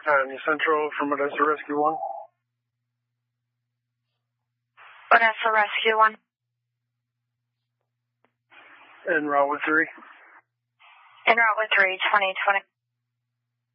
New Central from Odessa Rescue 1. Odessa Rescue 1. En route with 3. En route with 3, 2020.